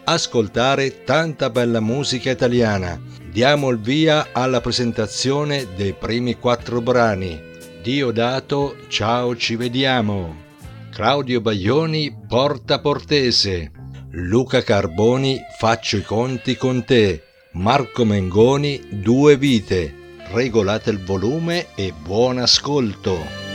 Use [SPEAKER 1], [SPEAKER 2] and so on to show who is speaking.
[SPEAKER 1] ascoltare tanta bella musica italiana. Diamo il via alla presentazione dei primi 4 brani. Diodato, ciao ci vediamo. Claudio Baglioni, Porta Portese. Luca Carboni, Faccio i conti con te. Marco Mengoni, Due vite. Regolate il volume e buon ascolto.